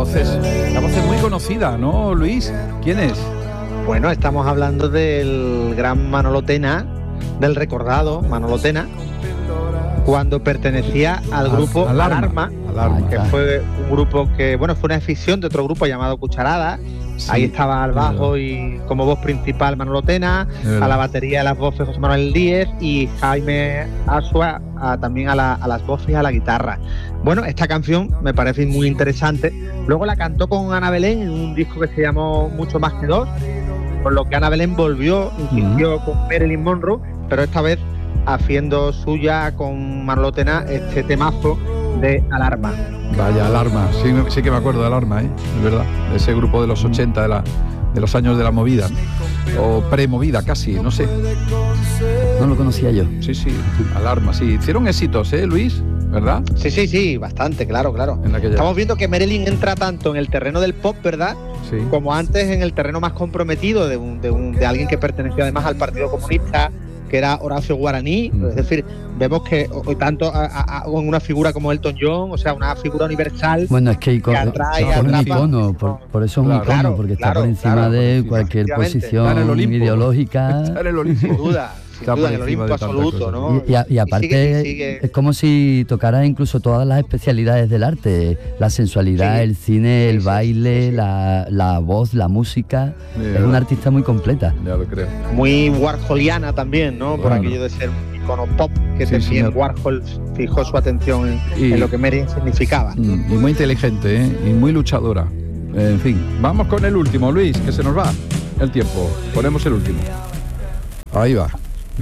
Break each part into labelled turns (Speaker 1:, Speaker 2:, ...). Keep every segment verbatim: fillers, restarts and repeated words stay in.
Speaker 1: voz es, la voz es muy conocida, ¿no, Luis? ¿Quién es?
Speaker 2: Bueno, estamos hablando del gran Manolo Tena, del recordado Manolo Tena, cuando pertenecía al grupo Alarma, Alarma, Alarma, que fue un grupo que, bueno, fue una escisión de otro grupo llamado Cucharada. Sí, ahí estaba al bajo y como voz principal Manolo Tena, a la batería de las voces José Manuel Díez y Jaime Asua a, también a, la, a las voces y a la guitarra. Bueno, esta canción me parece muy interesante. Luego la cantó con Ana Belén en un disco que se llamó Mucho Más que Dos, con lo que Ana Belén volvió, insistió uh-huh. con Marilyn Monroe, pero esta vez haciendo suya con Manolo Tena este temazo de Alarma.
Speaker 1: Vaya, Alarma, sí, sí que me acuerdo de Alarma, ¿eh? Es verdad, de ese grupo de los ochenta, de, la, de los años de la movida, o pre-movida casi, no sé.
Speaker 3: No lo conocía yo.
Speaker 1: Sí, sí, Alarma, sí. Hicieron éxitos, ¿eh, Luis? ¿Verdad?
Speaker 2: Sí, sí, sí, bastante, claro, claro. Estamos viendo que Marilyn entra tanto en el terreno del pop, ¿verdad? Sí. Como antes en el terreno más comprometido de, un, de, un, de alguien que pertenecía además al Partido Comunista, que era Horacio Guaraní, mm. es decir, vemos que hoy tanto a, a, a una figura como Elton John, o sea, una figura universal.
Speaker 3: Bueno, es que, que atrae, es un icono, por, por eso es un
Speaker 1: claro,
Speaker 3: icono, porque
Speaker 1: claro,
Speaker 3: está por encima
Speaker 1: claro,
Speaker 3: de cualquier posición ideológica.
Speaker 1: Está en el Olimpo.
Speaker 2: Sin duda. Sin duda, en el Olimpo absoluto, ¿no?
Speaker 3: Y, y, y aparte sigue, sigue. Es como si tocara incluso todas las especialidades del arte, la sensualidad, sí, el cine, sí, el baile, sí, sí. La, la voz, la música. Sí, es una artista muy completa.
Speaker 1: Ya lo creo.
Speaker 2: Muy warholiana también, ¿no? Por bueno. aquello de ser un icono pop, que sí, también Warhol fijó su atención en, y, en lo que Marilyn significaba.
Speaker 1: Y muy inteligente, ¿eh? Y muy luchadora. En fin, vamos con el último, Luis, que se nos va el tiempo. Ponemos el último. Ahí va.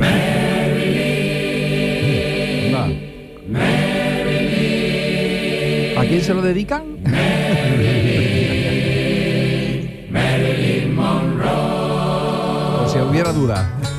Speaker 1: Marilyn, Marilyn. ¿A quién se lo dedican? Marilyn Monroe. Por si hubiera duda.